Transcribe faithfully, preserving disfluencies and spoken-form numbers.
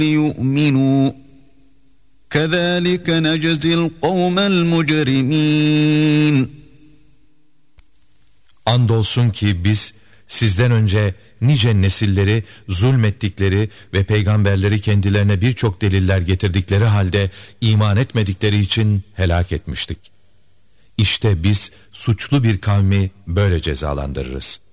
لِيُؤْمِنُوا كَذَٰلِكَ نَجْزِي الْقَوْمَ الْمُجْرِمِينَ. Andolsun ki biz sizden önce nice nesilleri zulmettikleri ve peygamberleri kendilerine birçok deliller getirdikleri halde iman etmedikleri için helak etmiştik. İşte biz suçlu bir kavmi böyle cezalandırırız.